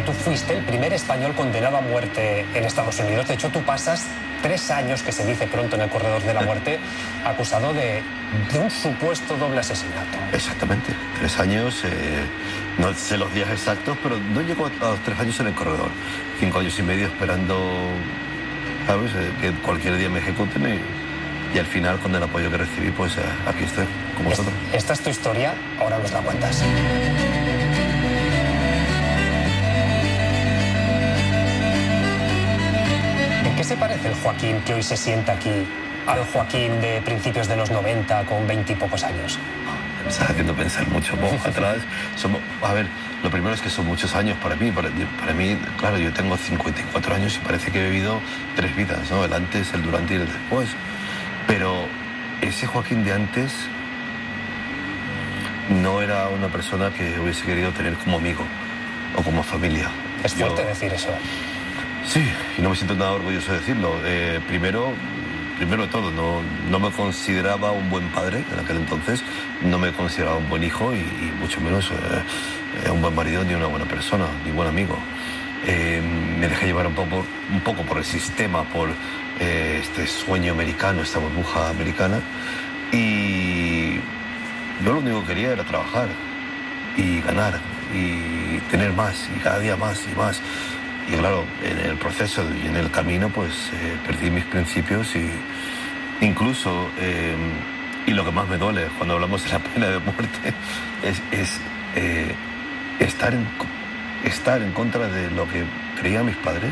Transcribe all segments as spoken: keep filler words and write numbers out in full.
tú fuiste el primer español condenado a muerte en Estados Unidos. De hecho, tú pasas tres años, que se dice pronto en el corredor de la muerte, acusado de, de un supuesto doble asesinato. Exactamente, tres años, eh, no sé los días exactos, pero no llego a los tres años en el corredor. Cinco años y medio esperando, ¿sabes?, eh, que cualquier día me ejecuten y, y al final, con el apoyo que recibí, pues eh, aquí estoy, con vosotros. Esta es tu historia, ahora nos la cuentas. ¿En qué se parece el Joaquín que hoy se sienta aquí al Joaquín de principios de los noventa con veintipocos años? Me estás haciendo pensar mucho poco atrás. Somos, a ver, lo primero es que son muchos años para mí. Para, para mí, claro, yo tengo cincuenta y cuatro años y parece que he vivido tres vidas, ¿no? El antes, el durante y el después. Pero ese Joaquín de antes no era una persona que hubiese querido tener como amigo o como familia. Es fuerte yo, decir eso. Sí, y no me siento nada orgulloso de decirlo. Eh, primero, primero de todo, no, no me consideraba un buen padre en aquel entonces, no me consideraba un buen hijo y, y mucho menos eh, un buen marido ni una buena persona, ni buen amigo. Eh, me dejé llevar un poco, un poco por el sistema, por eh, este sueño americano, esta burbuja americana, y yo lo único que quería era trabajar y ganar y tener más y cada día más y más. Y claro, en el proceso y en el camino, pues eh, perdí mis principios y incluso, eh, y lo que más me duele cuando hablamos de la pena de muerte, es, es eh, estar, en, estar en contra de lo que creían mis padres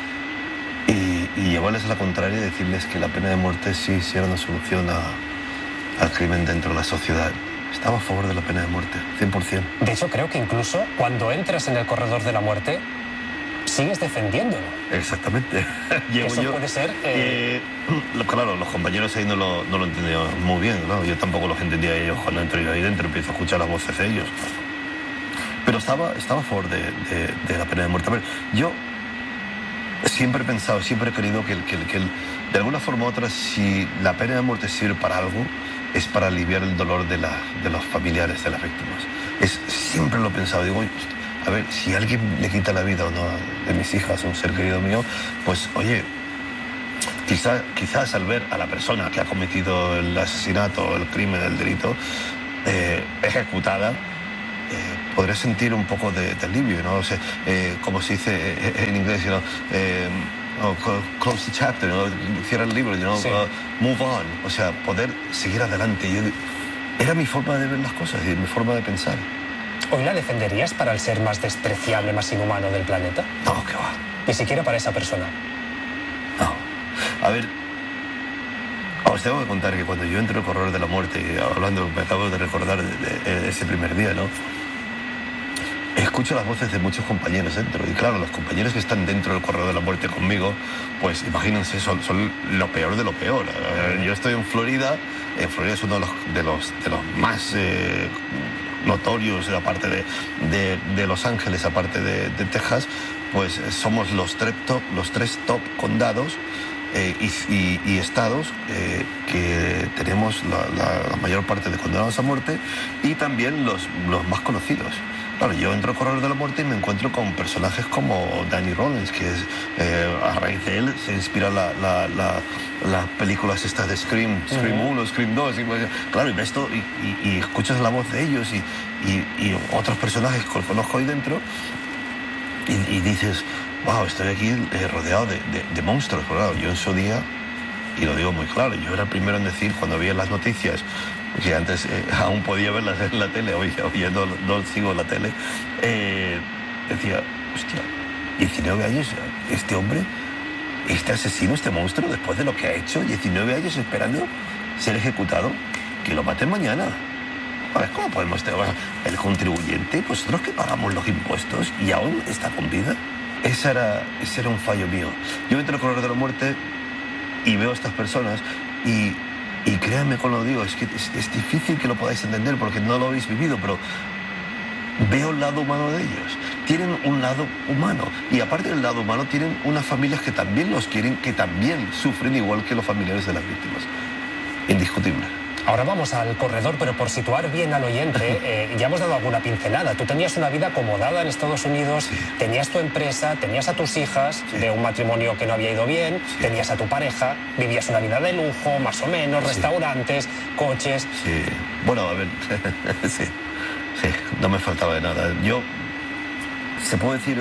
y, y llevarles a la contraria y decirles que la pena de muerte sí, sí era una solución a, al crimen dentro de la sociedad. Estaba a favor de la pena de muerte, cien por ciento. De hecho, creo que incluso cuando entras en el corredor de la muerte, sigues defendiéndolo. Exactamente. Llevo Eso yo, puede ser... Eh... Eh, claro, los compañeros ahí no lo, no lo entendían muy bien, ¿no? Yo tampoco los entendía a ellos cuando entro ahí dentro, empiezo a escuchar las voces de ellos. Pero estaba, estaba a favor de, de, de la pena de muerte. A ver, yo siempre he pensado, siempre he querido que, que, que de alguna forma u otra, si la pena de muerte sirve para algo, es para aliviar el dolor de, la, de los familiares de las víctimas. Es, siempre lo he pensado, digo, a ver, si alguien le quita la vida a una de mis hijas, a un ser querido mío, pues, oye, quizá, quizás al ver a la persona que ha cometido el asesinato, el crimen, el delito, eh, ejecutada, eh, podré sentir un poco de, de alivio, ¿no? O sea, eh, como se dice eh, en inglés, you know, eh, oh, close the chapter, ¿no? Cierra el libro, you know, sí. uh, move on, o sea, poder seguir adelante. Yo, era mi forma de ver las cosas y mi forma de pensar. ¿Hoy la defenderías para el ser más despreciable, más inhumano del planeta? No, qué va. Ni siquiera para esa persona. No. A ver, os tengo que contar que cuando yo entro en el corredor de la muerte, y hablando, me acabo de recordar de, de, de ese primer día, ¿no? Escucho las voces de muchos compañeros dentro. Y claro, los compañeros que están dentro del corredor de la muerte conmigo, pues imagínense, son, son lo peor de lo peor. Yo estoy en Florida. En Florida es uno de los, de los, de los más... Eh, notorios, aparte de, de, de Los Ángeles, aparte de, de Texas, pues somos los tres top, los tres top condados eh, y, y, y estados eh, que tenemos la, la, la mayor parte de condenados a muerte y también los, los más conocidos. Claro, yo entro al corredor de la muerte y me encuentro con personajes como Danny Rollins, que es, eh, a raíz de él se inspira la, la, la, las películas estas de Scream, Scream uh-huh. uno, Scream dos, y, claro, y ves todo y, y, y escuchas la voz de ellos y, y, y otros personajes que conozco ahí dentro y, y dices, wow, estoy aquí eh, rodeado de, de, de monstruos. Pero claro, yo en su día, y lo digo muy claro, yo era el primero en decir, cuando veía las noticias, que antes eh, aún podía verlas en la tele, hoy, hoy ya no, no sigo la tele, eh, decía, hostia, diecinueve años, este hombre, este asesino, este monstruo, después de lo que ha hecho, diecinueve años esperando ser ejecutado, que lo maten mañana. A ver, ¿cómo podemos tener el contribuyente, pues nosotros que pagamos los impuestos y aún está con vida? Ese era, ese era un fallo mío. Yo entro al corredor de la muerte y veo a estas personas y... Y créanme cuando lo digo, es que es, es difícil que lo podáis entender porque no lo habéis vivido, pero veo el lado humano de ellos. Tienen un lado humano. Y aparte del lado humano, tienen unas familias que también los quieren, que también sufren igual que los familiares de las víctimas. Indiscutible. Ahora vamos al corredor, pero por situar bien al oyente, eh, ya hemos dado alguna pincelada. Tú tenías una vida acomodada en Estados Unidos, sí. tenías tu empresa, tenías a tus hijas, sí. de un matrimonio que no había ido bien, sí. tenías a tu pareja, vivías una vida de lujo, más o menos, sí. restaurantes, coches... Sí, bueno, a ver, sí, sí, no me faltaba de nada. Yo, se puede decir,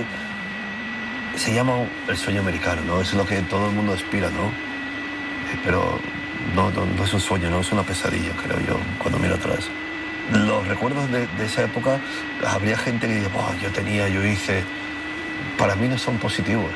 se llama el sueño americano, ¿no? Es lo que todo el mundo aspira, ¿no? Pero... No, no, no es un sueño, no es una pesadilla, creo yo, cuando miro atrás. Los recuerdos de, de esa época, habría gente que dice, oh, yo tenía, yo hice... Para mí no son positivos.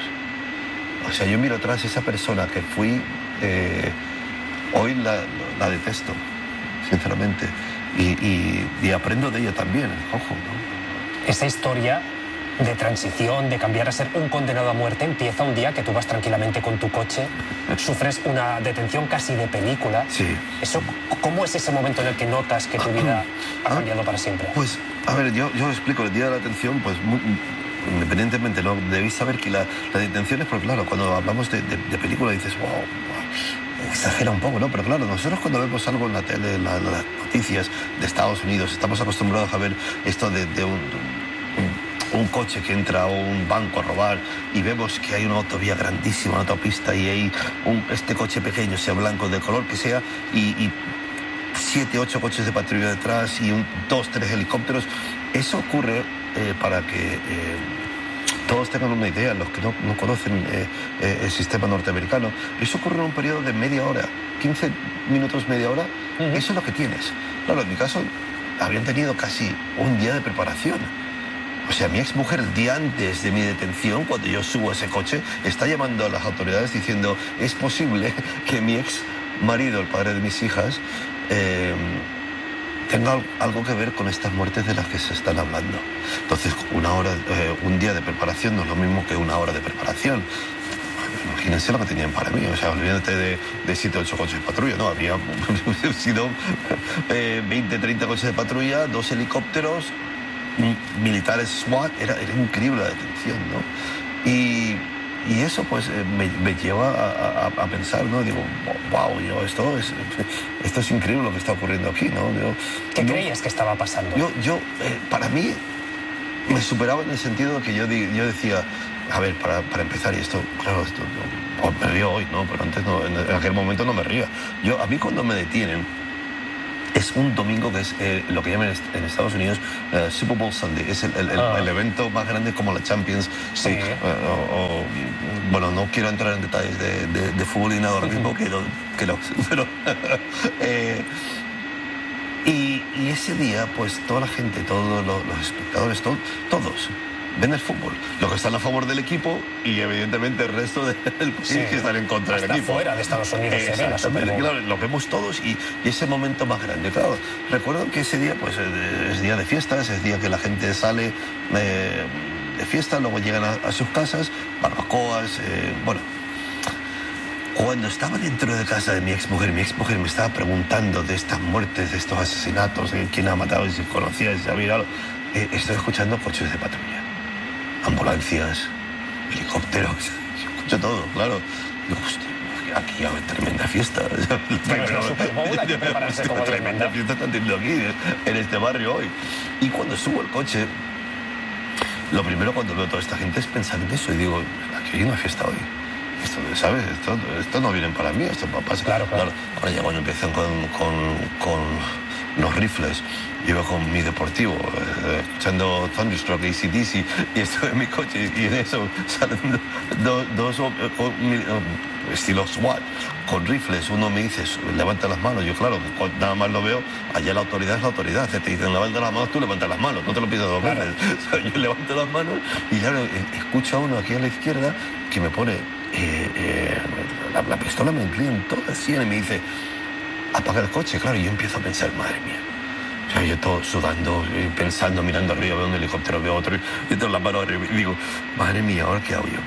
O sea, yo miro atrás, esa persona que fui, eh, hoy la, la detesto, sinceramente. Y, y, y aprendo de ella también, ojo, ¿no? Esa historia de transición, de cambiar a ser un condenado a muerte, empieza un día que tú vas tranquilamente con tu coche, sufres una detención casi de película. Sí. Eso, ¿cómo es ese momento en el que notas que tu vida ha cambiado para siempre? Pues, a ver, yo, yo explico, el día de la detención, pues, muy, independientemente, ¿no? Debéis saber que la, la detención es, porque claro, cuando hablamos de, de, de película dices, wow, wow, exagera un poco, ¿no? Pero claro, nosotros cuando vemos algo en la tele, en la, en las noticias de Estados Unidos, estamos acostumbrados a ver esto de, de un... un un coche que entra a un banco a robar y vemos que hay una autovía grandísima, una autopista, y hay un, este coche pequeño, sea blanco, de color que sea, y, y siete, ocho coches de patrulla detrás y un, dos, tres helicópteros. Eso ocurre eh, para que eh, todos tengan una idea, los que no, no conocen eh, eh, el sistema norteamericano. Eso ocurre en un periodo de media hora, quince minutos, media hora. Uh-huh. Eso es lo que tienes. Claro, en mi caso, habían tenido casi un día de preparación. O sea, mi exmujer, el día antes de mi detención, cuando yo subo a ese coche, está llamando a las autoridades diciendo, es posible que mi ex marido, el padre de mis hijas, eh, tenga algo que ver con estas muertes de las que se están hablando. Entonces, una hora, eh, un día de preparación no es lo mismo que una hora de preparación. Imagínense lo que tenían para mí, o sea, olvídate de, de siete, ocho coches de patrulla, no, había sido eh, veinte, treinta coches de patrulla, dos helicópteros, militares SWAT, era, era increíble la detención, ¿no? Y, y eso pues me, me lleva a, a, a pensar, ¿no? Digo, wow, yo, esto, es, esto es increíble lo que está ocurriendo aquí, ¿no? Yo, ¿Qué yo, creías que estaba pasando? Yo, yo eh, para mí, me superaba en el sentido de que yo, yo decía, a ver, para, para empezar, y esto, claro, esto, no, me río hoy, ¿no? Pero antes, no, en aquel momento no me ría. Yo, a mí cuando me detienen, es un domingo que es eh, lo que llaman en Estados Unidos uh, Super Bowl Sunday. Es el, el, ah. el evento más grande como la Champions League. Sí. Uh, o, o, bueno, no quiero entrar en detalles de, de, de fútbol y nada ahora mismo, que lo... Que lo pero, eh, y, y ese día, pues toda la gente, todos los, los espectadores, todo, todos ven el fútbol. Los que están a favor del equipo y evidentemente el resto del país sí, que están en contra del equipo. Fuera de Estados Unidos eh, se ve la Super Bowl. Claro, lo vemos todos y, y ese momento más grande. Claro, recuerdo que ese día pues es día de fiestas, es día que la gente sale eh, de fiesta, luego llegan a, a sus casas, barbacoas, eh, bueno. Cuando estaba dentro de casa de mi exmujer, mi exmujer me estaba preguntando de estas muertes, de estos asesinatos, de quién ha matado, y si conocía, si sabía algo. Eh, estoy escuchando coches de patrulla, ambulancias, helicópteros, yo escucho todo, claro. Digo, hostia, aquí hay tremenda fiesta. Pero es la Super Bowl, hay que prepararse como tremenda fiesta están teniendo aquí, en este barrio hoy. Y cuando subo el coche, lo primero cuando veo a toda esta gente es pensar en eso y digo, aquí hay una fiesta hoy. Esto, ¿sabes? Esto, esto no vienen para mí, esto pasa. Claro, claro. Ahora ya cuando empiezan con, con, con los rifles, iba con mi deportivo, eh, escuchando Thunderstruck, A C D C, y estoy en mi coche, y en eso salen dos, dos do, do, estilo SWAT, con rifles. Uno me dice, levanta las manos. Yo, claro, nada más lo veo, allá la autoridad es la autoridad. Te dicen, levanta las manos, tú levantas las manos, no te lo pido dos veces. Claro. Yo levanto las manos y claro, escucho a uno aquí a la izquierda que me pone eh, eh, la, la pistola, me inclina en toda así, y me dice, apaga el coche. Claro, y yo empiezo a pensar, madre mía. O sea, yo todo sudando, pensando, mirando arriba, veo un helicóptero, veo otro, y tengo las manos arriba y digo, madre mía, ¿ahora qué hago yo?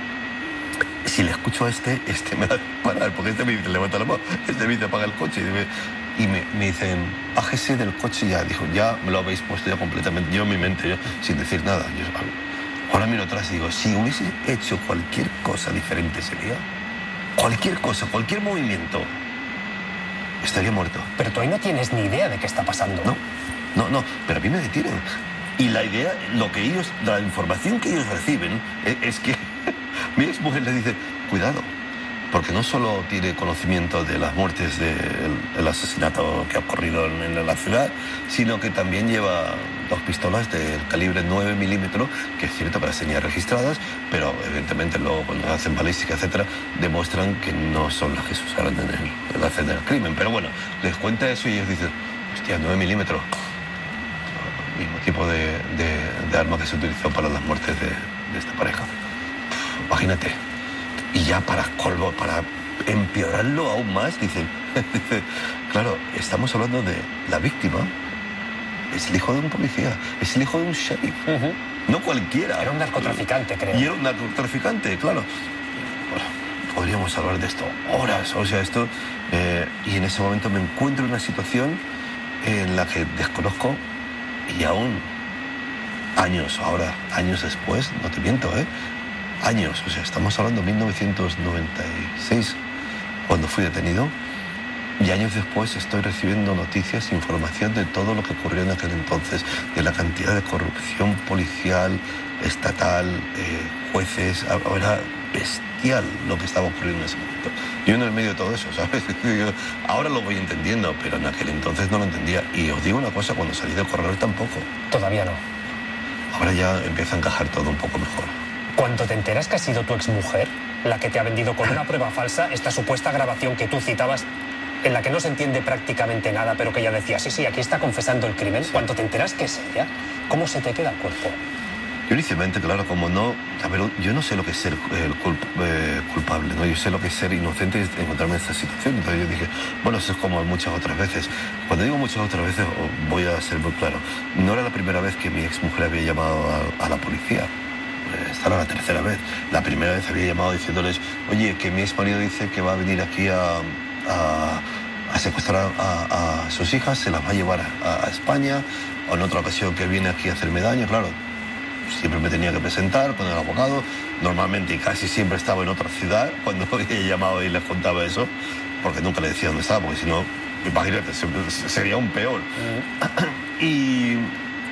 Si le escucho a este, este me va a parar, porque este me dice, levanta la mano, este me dice, apaga el coche, y me, y me, me dicen, bájese del coche ya. Dijo, ya me lo habéis puesto ya completamente, yo en mi mente, yo, sin decir nada. Yo, ahora miro atrás y digo, si hubiese hecho cualquier cosa diferente ese día, cualquier cosa, cualquier movimiento, estaría muerto. Pero tú ahí no tienes ni idea de qué está pasando. No, no, no, pero a mí me detienen. Y la idea, lo que ellos, la información que ellos reciben es, es que mi exmujer les dice, cuidado, porque no solo tiene conocimiento de las muertes del el asesinato que ha ocurrido en, en la ciudad, sino que también lleva dos pistolas del calibre nueve milímetros, que es cierto que las tenía registradas, pero evidentemente luego cuando hacen balística, etcétera, demuestran que no son las que se usaron en el, en la escena del crimen. Pero bueno, les cuenta eso y ellos dicen, hostia, nueve milímetros. Mismo tipo de, de, de arma que se utilizó para las muertes de, de esta pareja. Puf, imagínate. Y ya para colmo, para empeorarlo aún más, dicen, dice, claro, estamos hablando de la víctima, es el hijo de un policía, es el hijo de un sheriff, uh-huh. No cualquiera. Era un narcotraficante, creo. Y era un narcotraficante, claro. Bueno, podríamos hablar de esto horas, o sea, esto... Eh, y en ese momento me encuentro en una situación en la que desconozco. Y aún años, ahora, años después, no te miento, ¿eh? Años, o sea, estamos hablando de mil novecientos noventa y seis, cuando fui detenido, y años después estoy recibiendo noticias, información de todo lo que ocurrió en aquel entonces, de la cantidad de corrupción policial, estatal, eh, jueces, era bestial lo que estaba ocurriendo en ese momento. Yo en el medio de todo eso, ¿sabes? Ahora lo voy entendiendo, pero en aquel entonces no lo entendía. Y os digo una cosa, cuando salí del corredor tampoco. Todavía no. Ahora ya empieza a encajar todo un poco mejor. Cuando te enteras que ha sido tu exmujer la que te ha vendido con una prueba falsa esta supuesta grabación que tú citabas, en la que no se entiende prácticamente nada, pero que ella decía, sí, sí, aquí está confesando el crimen, sí. Cuando te enteras que es ella, ¿cómo se te queda el cuerpo? Yo inicialmente, claro, como no... A ver, yo no sé lo que es ser el culp, eh, culpable, ¿no? Yo sé lo que es ser inocente y encontrarme en esta situación. Entonces yo dije, bueno, eso es como muchas otras veces. Cuando digo muchas otras veces, voy a ser muy claro. No era la primera vez que mi exmujer había llamado a, a la policía. Esta era la tercera vez. La primera vez había llamado diciéndoles, oye, que mi exmarido dice que va a venir aquí a, a, a secuestrar a, a sus hijas, se las va a llevar a, a España, o en otra ocasión que viene aquí a hacerme daño, claro. Siempre me tenía que presentar con el abogado, normalmente y casi siempre estaba en otra ciudad cuando había llamado y les contaba eso, porque nunca le decía dónde estaba, porque si no, imagínate, sería un peor. Uh-huh. y,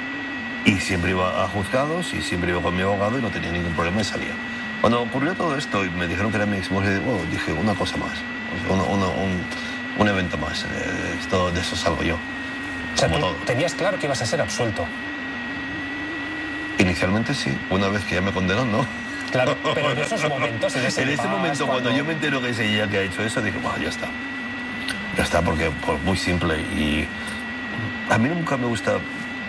y siempre iba a juzgados y siempre iba con mi abogado y no tenía ningún problema y salía. Cuando ocurrió todo esto y me dijeron que era mi exmujer, bueno, dije una cosa más, uno, uno, un, un evento más, eh, esto, de eso salgo yo. O sea, tú todo. Tenías claro que ibas a ser absuelto. Inicialmente sí, una vez que ya me condenan, ¿no? Claro, pero en esos momentos, en ese, en ese momento, cuando... cuando yo me entero que es ella que ha hecho eso, dije, bueno, ya está. Ya está, porque pues, muy simple. Y a mí nunca me gusta...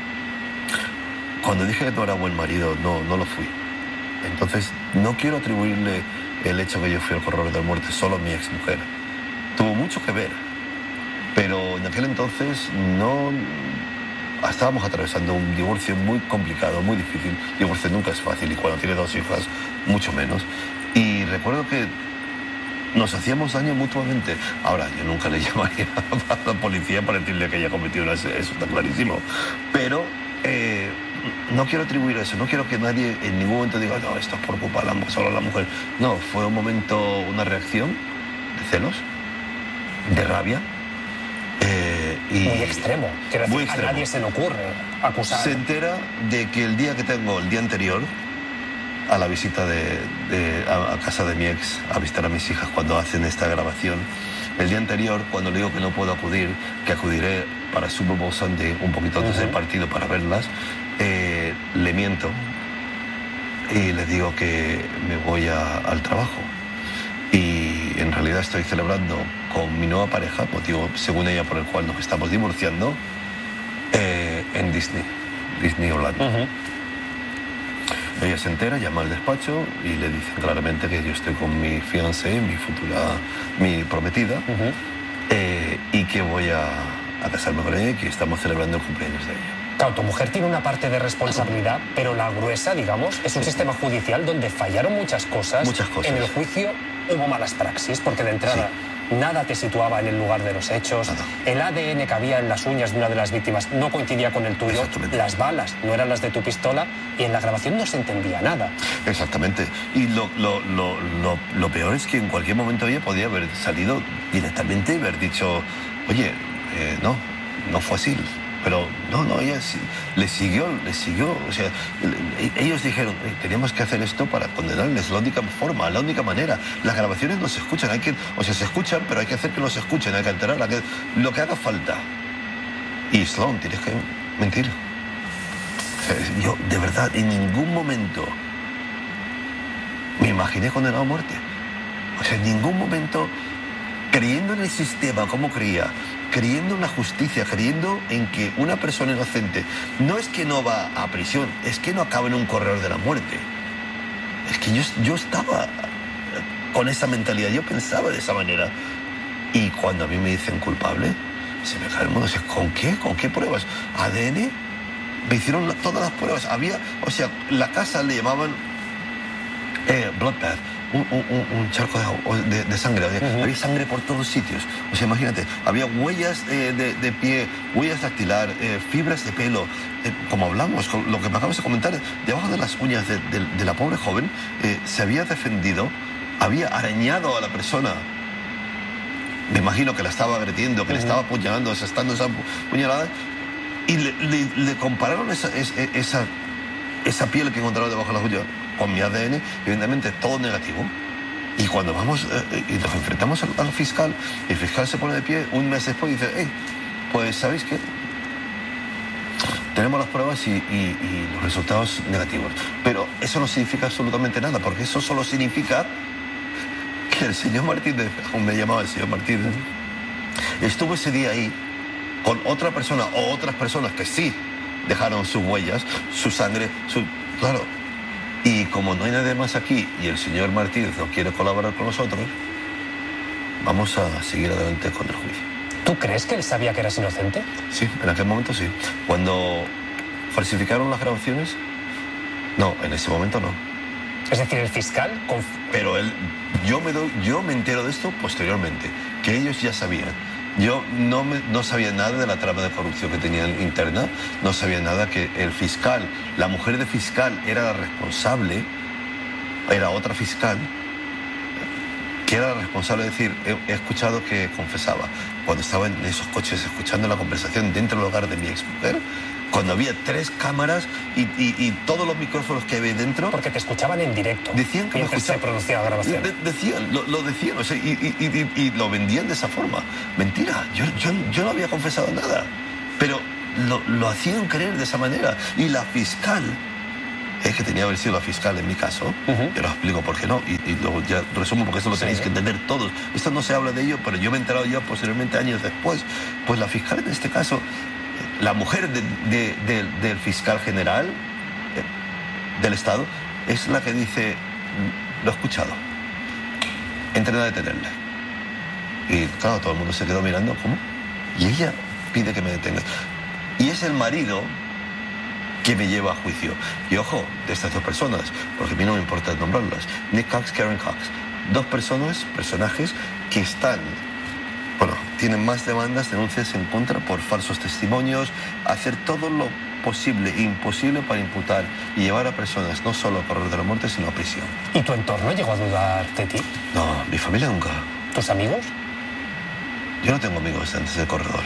Cuando dije que no era buen marido, no, no lo fui. Entonces, no quiero atribuirle el hecho que yo fui el corredor de la muerte solo a mi exmujer. Tuvo mucho que ver, pero en aquel entonces no... Estábamos atravesando un divorcio muy complicado, muy difícil. Divorcio nunca es fácil y cuando tiene dos hijas, mucho menos. Y recuerdo que nos hacíamos daño mutuamente. Ahora, yo nunca le llamaría a la policía para decirle que ella cometió una... Eso está clarísimo. Pero eh, no quiero atribuir eso. No quiero que nadie en ningún momento diga, no, esto es por culpa de la, solo la mujer. No, fue un momento, una reacción de celos, de rabia. Eh, y muy extremo. Quiero decir, muy extremo. A nadie se le ocurre acusar. Se entera de que el día que tengo, el día anterior, a la visita de, de, a, a casa de mi ex, a visitar a mis hijas cuando hacen esta grabación, el día anterior, cuando le digo que no puedo acudir, que acudiré para Super Bowl Sunday un poquito antes uh-huh. del partido para verlas, eh, le miento y le digo que me voy a, al trabajo. Y en realidad estoy celebrando con mi nueva pareja, motivo según ella por el cual nos estamos divorciando, eh, en Disney, Disney Orlando. Uh-huh. Ella se entera, llama al despacho y le dicen claramente que yo estoy con mi fiancé, mi futura, mi prometida, uh-huh. eh, y que voy a, a casarme con ella y que estamos celebrando el cumpleaños de ella. Claro, tu mujer tiene una parte de responsabilidad, pero la gruesa, digamos, es un sí. sistema judicial donde fallaron muchas cosas. Muchas cosas. En el juicio hubo malas praxis, porque de entrada nada te situaba en el lugar de los hechos, Nada. el A D N que había en las uñas de una de las víctimas no coincidía con el tuyo, las balas no eran las de tu pistola y en la grabación no se entendía nada. Exactamente. Y lo, lo, lo, lo, lo peor es que en cualquier momento ella podía haber salido directamente y haber dicho, oye, eh, no, no fue así. Pero no, no, ella sí, le siguió, le siguió. O sea, le, ellos dijeron, teníamos que hacer esto para condenarles, es la única forma, la única manera. Las grabaciones no se escuchan, hay que, o sea, se escuchan, pero hay que hacer que no se escuchen, hay que alterar, hay que, lo que haga falta. Y Sloan, tienes que mentir. O sea, yo, de verdad, en ningún momento me imaginé condenado a muerte. O sea, en ningún momento, creyendo en el sistema como creía, creyendo en la justicia, creyendo en que una persona inocente no es que no va a prisión, es que no acaba en un corredor de la muerte. Es que yo, yo estaba con esa mentalidad, yo pensaba de esa manera. Y cuando a mí me dicen culpable, se me cae el mundo. O sea, ¿con qué? ¿Con qué pruebas? ¿A D N? Me hicieron la, todas las pruebas. Había, o sea, la casa le llamaban eh, Bloodbath. Un, un, un charco de, de, de sangre, había, uh-huh. había sangre por todos sitios. O sea, imagínate, había huellas eh, de, de pie, huellas dactilar, eh, fibras de pelo, eh, como hablamos, con lo que me acabas de comentar, debajo de las uñas de, de, de la pobre joven, eh, se había defendido, había arañado a la persona. Me imagino que la estaba agrediendo, que uh-huh. le estaba apuñalando, asestando esa puñalada, y le, le, le compararon esa, esa, esa, esa piel que encontraron debajo de las uñas con mi A D N, evidentemente todo negativo. Y cuando vamos eh, y nos enfrentamos al, al fiscal, el fiscal se pone de pie un mes después y dice, hey, pues ¿sabéis qué? Tenemos las pruebas y, y, y los resultados negativos. Pero eso no significa absolutamente nada, porque eso solo significa que el señor Martínez, aún me llamaba el señor Martínez, estuvo ese día ahí con otra persona o otras personas que sí dejaron sus huellas, su sangre, su... Claro. Y como no hay nadie más aquí y el señor Martínez no quiere colaborar con nosotros, vamos a seguir adelante con el juicio. ¿Tú crees que él sabía que eras inocente? Sí, en aquel momento sí. Cuando falsificaron las grabaciones, no, en ese momento no. Es decir, el fiscal... Conf... Pero él, yo me doy, yo me entero de esto posteriormente, que ellos ya sabían. Yo no, me, no sabía nada de la trama de corrupción que tenían interna, no sabía nada que el fiscal, la mujer de fiscal era la responsable, era otra fiscal, que era la responsable de decir, he, he escuchado que confesaba, cuando estaba en esos coches escuchando la conversación dentro del hogar de mi exmujer, cuando había tres cámaras y, y, y todos los micrófonos que había dentro... Porque te escuchaban en directo. Decían que me escuchaban. Se producía la grabación. De, decían, lo, lo decían, o sea, y, y, y, y lo vendían de esa forma. Mentira, yo, yo, yo no había confesado nada, pero lo, lo hacían creer de esa manera. Y la fiscal, es que tenía que haber sido la fiscal en mi caso, uh-huh. yo lo explico por qué no, y, y luego ya resumo porque eso lo tenéis sí, que entender todos. Esto no se habla de ello, pero yo me he enterado ya posteriormente, años después. Pues la fiscal en este caso... La mujer de, de, de, del fiscal general eh, del Estado es la que dice, lo he escuchado, entren a detenerle. Y claro, todo el mundo se quedó mirando, ¿cómo? Y ella pide que me detenga. Y es el marido que me lleva a juicio. Y ojo, de estas dos personas, porque a mí no me importa nombrarlas, Nick Cox, Karen Cox, dos personas, personajes que están... Bueno, tienen más demandas, denuncias en contra por falsos testimonios, hacer todo lo posible e imposible para imputar y llevar a personas no solo a corredor de la muerte, sino a prisión. ¿Y tu entorno llegó a dudar de ti? No, mi familia nunca. ¿Tus amigos? Yo no tengo amigos antes del corredor.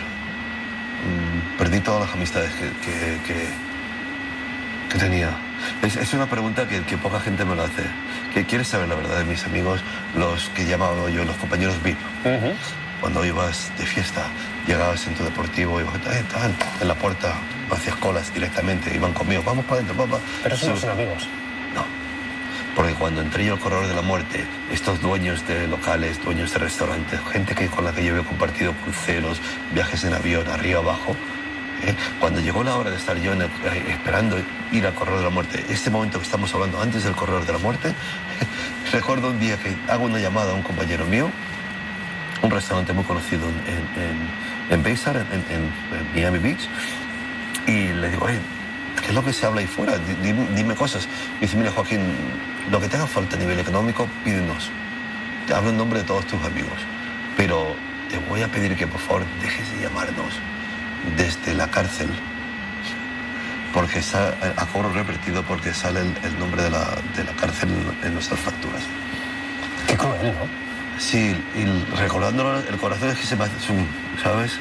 Mm, perdí todas las amistades que, que, que, que tenía. Es, es una pregunta que, que poca gente me lo hace. ¿Qué quieres saber la verdad de mis amigos, los que llamaba yo los compañeros V I P? Uh-huh. Cuando ibas de fiesta, llegabas en tu deportivo, ibas eh, tal, en la puerta, hacías colas directamente, iban conmigo, vamos para adentro, papá. Pero esos no son amigos. No, porque cuando entré yo al corredor de la muerte, estos dueños de locales, dueños de restaurantes, gente que, con la que yo había compartido cruceros, viajes en avión, arriba, abajo, ¿eh? Cuando llegó la hora de estar yo en el, eh, esperando ir al corredor de la muerte, este momento que estamos hablando antes del corredor de la muerte, recuerdo un día que hago una llamada a un compañero mío, un restaurante muy conocido en, en, en Bayside, en, en, en Miami Beach, y le digo, hey, ¿qué es lo que se habla ahí fuera? Dime, dime cosas. Y dice, mira, Joaquín, lo que te haga falta a nivel económico, pídenos. Te hablo en nombre de todos tus amigos. pero te voy a pedir que por favor dejes de llamarnos desde la cárcel, porque está a cobro revertido, porque sale el, el nombre de la, de la cárcel en, en nuestras facturas. Qué cruel, ¿no? Sí, y recordándolo, el corazón es que se me hace zoom, ¿sabes?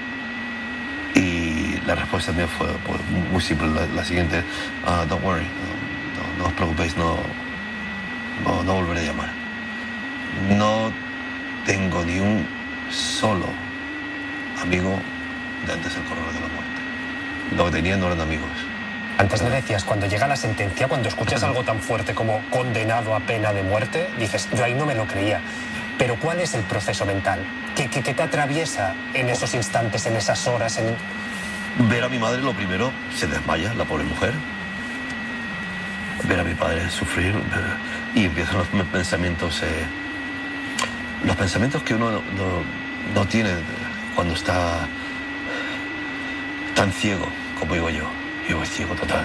Y la respuesta mía fue pues, muy simple, la, la siguiente: uh, don't worry, no, no, no os preocupéis, no, no, no volveré a llamar. No tengo ni un solo amigo de antes del corredor de la muerte. Lo que tenía no eran amigos. Antes me decías, cuando llega la sentencia, cuando escuchas algo tan fuerte como condenado a pena de muerte, dices, yo ahí no me lo creía. Pero ¿cuál es el proceso mental? ¿Qué, qué, qué te atraviesa en esos instantes, en esas horas? En... Ver a mi madre, lo primero, se desmaya, la pobre mujer. Ver a mi padre sufrir y empiezan los pensamientos, eh, los pensamientos que uno no, no, no tiene cuando está tan ciego como digo yo. Yo voy ciego total.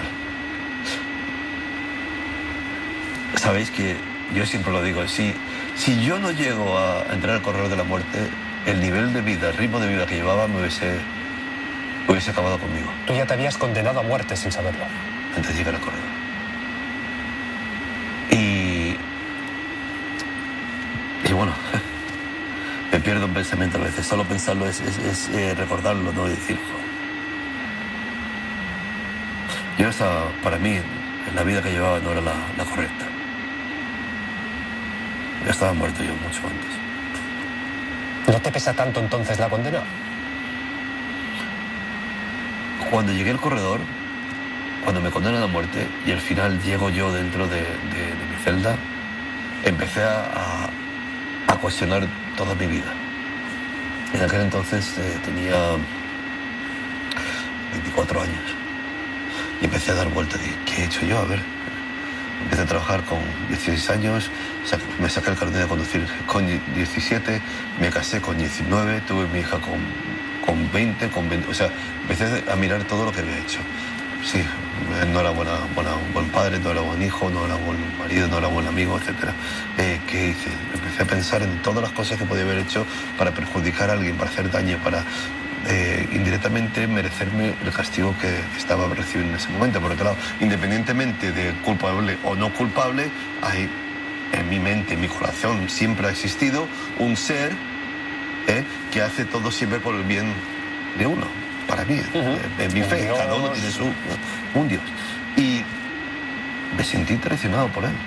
Sabéis que yo siempre lo digo, si, si yo no llego a entrar al corredor de la muerte, el nivel de vida, el ritmo de vida que llevaba me hubiese, hubiese acabado conmigo. Tú ya te habías condenado a muerte sin saberlo. Antes de llegar al corredor. Y... Y bueno, me pierdo un pensamiento a veces. Solo pensarlo es, es, es eh, recordarlo, no decir... Yo estaba, para mí, la vida que llevaba no era la, la correcta. Ya estaba muerto yo mucho antes. ¿No te pesa tanto entonces la condena? Cuando llegué al corredor, cuando me condenan a muerte y al final llego yo dentro de, de, de mi celda, empecé a, a, a cuestionar toda mi vida. En aquel entonces eh, tenía veinticuatro años. Y empecé a dar vueltas y ¿qué he hecho yo? A ver, empecé a trabajar con dieciséis años, me saqué el carnet de conducir con diecisiete, me casé con diecinueve, tuve mi hija con, con veinte, con veinte, o sea, empecé a mirar todo lo que había hecho. Sí, no era buena, buena, un buen padre, no era buen hijo, no era buen marido, no era buen amigo, etcétera. Eh, ¿Qué hice? Empecé a pensar en todas las cosas que podía haber hecho para perjudicar a alguien, para hacer daño, para... Eh, indirectamente merecerme el castigo que estaba recibiendo en ese momento, porque claro, independientemente de culpable o no culpable, hay en mi mente, en mi corazón siempre ha existido un ser eh, que hace todo siempre por el bien de uno, para mí, uh-huh. eh, en mi fe, cada uno tiene su, un Dios, y me sentí traicionado por él,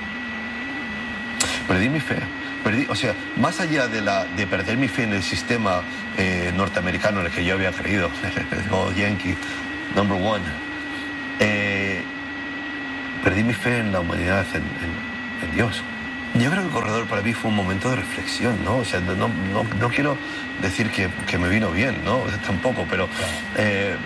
perdí mi fe. Perdí, o sea, más allá de, la, de perder mi fe en el sistema eh, norteamericano en el que yo había creído, el Yankee, number one, eh, perdí mi fe en la humanidad, en, en, en Dios. Yo creo que el corredor para mí fue un momento de reflexión, ¿no? O sea, no, no, no quiero decir que, que me vino bien, ¿no? O sea, tampoco, pero eh,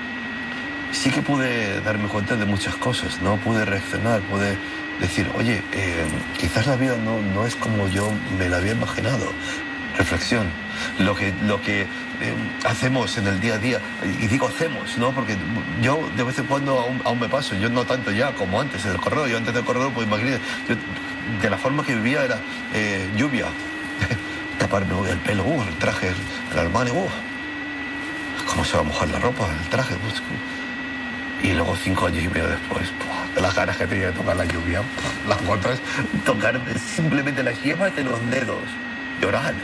sí que pude darme cuenta de muchas cosas, ¿no? Pude reaccionar, pude... decir, oye, eh, quizás la vida no, no es como yo me la había imaginado. Reflexión. Lo que, lo que eh, hacemos en el día a día, y digo hacemos, ¿no? Porque yo de vez en cuando aún, aún me paso, yo no tanto ya como antes en el corredor. Yo antes del corredor, pues imagínate, yo, de la forma que vivía era eh, lluvia, taparme el pelo, uh, el traje, el, el Armani, uh, ¿cómo se va a mojar la ropa, el traje? Pues, y luego cinco años y medio después, ¡pua! Las ganas que tenía de tocar la lluvia, ¡pua! Las gotas, tocar simplemente las yemas de los dedos, llorar.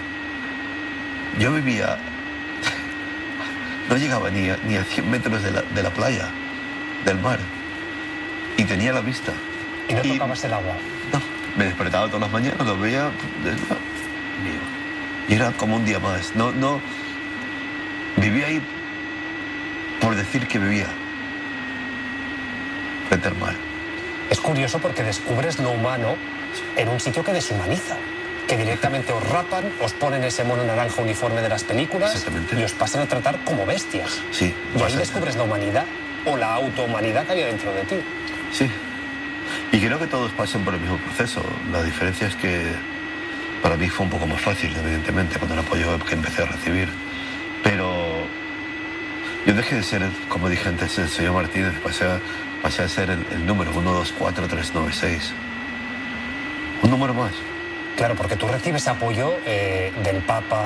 Yo vivía, no llegaba ni a, ni a cien metros de la, de la playa, del mar, y tenía la vista. ¿Y no y, tocabas el agua? No, me despertaba todas las mañanas, lo veía, mío, y era como un día más. No, no, vivía ahí por decir que vivía. Frente al mar. Es curioso porque descubres lo humano en un sitio que deshumaniza, que directamente os rapan, os ponen ese mono naranja uniforme de las películas y os pasan a tratar como bestias. Sí. Y ahí descubres la humanidad o la autohumanidad que había dentro de ti. Sí. Y creo que todos pasan por el mismo proceso. La diferencia es que para mí fue un poco más fácil, evidentemente, con el apoyo que empecé a recibir. Pero yo dejé de ser, como dije antes, el señor Martínez, pasé a pasé a ser el, el número uno dos cuatro tres nueve seis. Un número más. Claro, porque tú recibes apoyo eh, del Papa,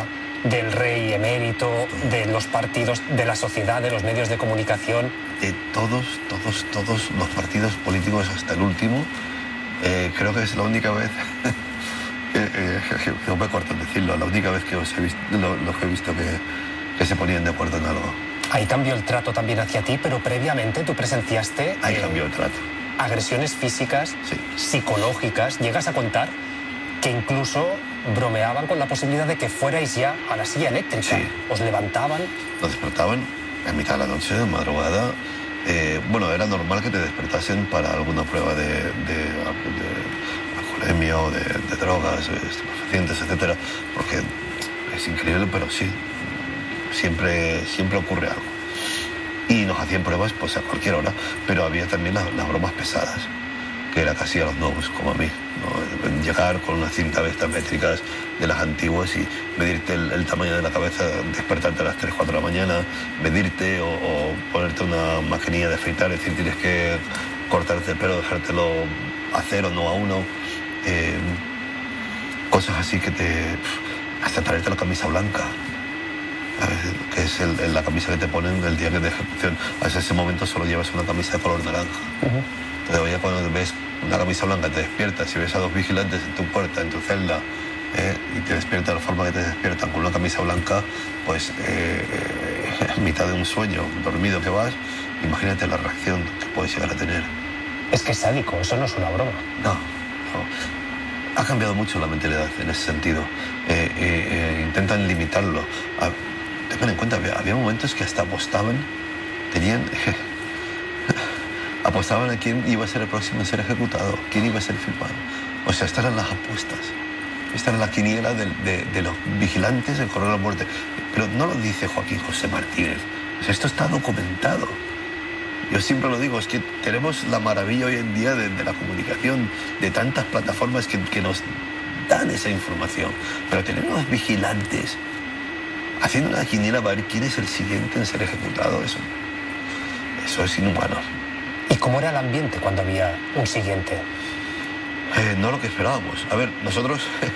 del rey emérito, de los partidos, de la sociedad, de los medios de comunicación. De todos, todos, todos los partidos políticos hasta el último. Eh, creo que es la única vez, eh, eh, no me corto en decirlo, la única vez que os he visto, lo, lo que he visto que, que se ponían de acuerdo en algo. Ahí cambió el trato también hacia ti, pero previamente tú presenciaste... Ahí eh, cambió el trato. Agresiones físicas, sí. psicológicas. Llegas a contar que incluso bromeaban con la posibilidad de que fuerais ya a la silla eléctrica. Sí. Os levantaban. Nos despertaban a mitad de la noche, de madrugada. Eh, bueno, era normal que te despertasen para alguna prueba de, de, de alcoholemia o de, de drogas, estupefacientes, etcétera, porque es increíble, pero sí, siempre, siempre ocurre algo. Y nos hacían pruebas pues a cualquier hora, pero había también las, las bromas pesadas, que era casi a los nuevos, como a mí, ¿no? Llegar con unas cintas de estas métricas de las antiguas y medirte el, el tamaño de la cabeza, despertarte a las tres, cuatro de la mañana, medirte o, o ponerte una maquinilla de afeitar, es decir, tienes que cortarte el pelo, dejártelo a cero, no a uno. Eh, cosas así que te... hasta traerte la camisa blanca, ¿sabes? Que es el, el, la camisa que te ponen el día que de ejecución. Hasta ese momento solo llevas una camisa de color naranja. Uh-huh. Entonces ya cuando ves una camisa blanca te despiertas y ves a dos vigilantes en tu puerta, en tu celda, eh, y te despierta de la forma que te despiertan con una camisa blanca, pues eh, eh, en mitad de un sueño, dormido que vas, imagínate la reacción que puedes llegar a tener. Es que es sádico, eso no es una broma. No, no. Ha cambiado mucho la mentalidad en ese sentido. Eh, eh, eh, intentan limitarlo. Ah, tengan en cuenta, había, había momentos que hasta apostaban, tenían... Eh, apostaban a quién iba a ser el próximo en ser ejecutado, quién iba a ser filmado. O sea, estas eran las apuestas. Esta era la quiniela de, de, de los vigilantes del corredor de la muerte. Pero no lo dice Joaquín José Martínez. O sea, esto está documentado. Yo siempre lo digo, es que tenemos la maravilla hoy en día de, de la comunicación, de tantas plataformas que, que nos dan esa información. Pero tenemos vigilantes haciendo una quiniela para ver quién es el siguiente en ser ejecutado. Eso, eso es inhumano. ¿Y cómo era el ambiente cuando había un siguiente? Eh, no lo que esperábamos. A ver, nosotros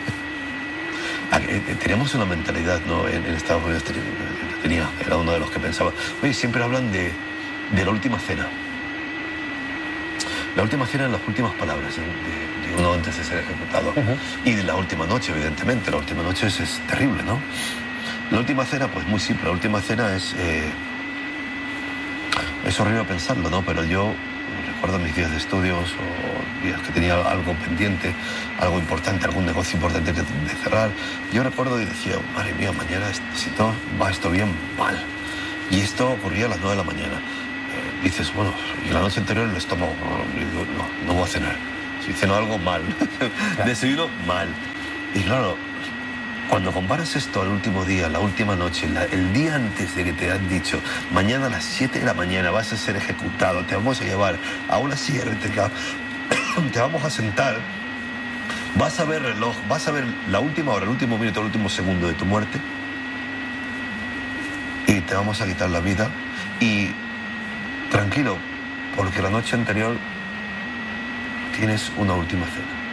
teníamos una mentalidad, ¿no? En, en Estados Unidos tenía, era uno de los que pensaba. Oye, siempre hablan de, de la última cena. La última cena en las últimas palabras de, de uno antes de ser ejecutado. Uh-huh. Y de la última noche, evidentemente. La última noche es, es terrible, ¿no? La última cena, pues muy simple. La última cena es... Eh, es horrible pensarlo, ¿no? Pero yo recuerdo mis días de estudios o días que tenía algo pendiente, algo importante, algún negocio importante que de cerrar. Yo recuerdo y decía, madre mía, mañana si todo va esto bien, mal. Y esto ocurría a las nueve de la mañana. Eh, dices, bueno, y la noche anterior el estómago, no, digo, no, no voy a cenar. Si ceno algo, mal. Desayuno, mal. Y claro, cuando comparas esto al último día, la última noche, la, el día antes de que te han dicho, mañana a las siete de la mañana vas a ser ejecutado, te vamos a llevar a una silla eléctrica, te vamos a sentar, vas a ver el reloj, vas a ver la última hora, el último minuto, el último segundo de tu muerte y te vamos a quitar la vida y tranquilo, porque la noche anterior tienes una última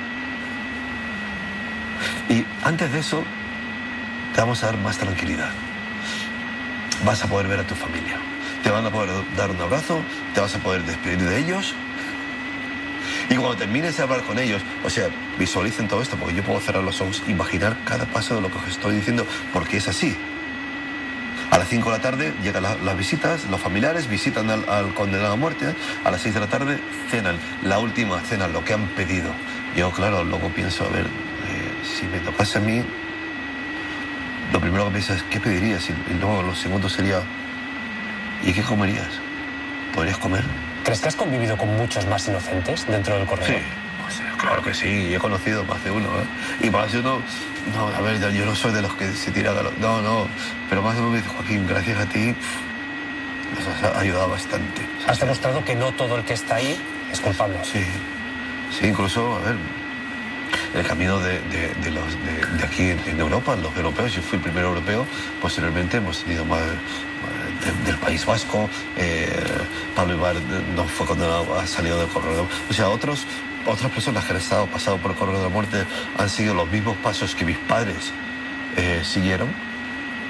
cena. Y antes de eso, te vamos a dar más tranquilidad. Vas a poder ver a tu familia. Te van a poder dar un abrazo, te vas a poder despedir de ellos. Y cuando termines de hablar con ellos, o sea, visualicen todo esto, porque yo puedo cerrar los ojos, imaginar cada paso de lo que os estoy diciendo, porque es así. A las cinco de la tarde llegan la, las visitas, los familiares visitan al, al condenado a muerte. A las seis de la tarde cenan, la última cena, lo que han pedido. Yo, claro, luego pienso, a ver, eh, si me tocase a mí, lo primero que piensas es, ¿qué pedirías? Y, y luego lo segundo sería, ¿y qué comerías? ¿Podrías comer? ¿Crees que has convivido con muchos más inocentes dentro del corredor? Sí, pues, claro que sí, he conocido más de uno, ¿eh? Y más de uno, no, a ver, yo no soy de los que se tiran a los... No, no, pero más de uno me dice, Joaquín, gracias a ti, nos has ayudado bastante. Has demostrado que no todo el que está ahí es culpable. Sí, sí, incluso, a ver, el camino de, de, de, los, de, de aquí en Europa, los europeos, yo fui el primer europeo, posteriormente hemos tenido más de, del País Vasco, eh, Pablo Ibar no fue condenado, ha salido del corredor, o sea, otros, otras personas que han estado pasado por el corredor de la muerte han seguido los mismos pasos que mis padres eh, siguieron,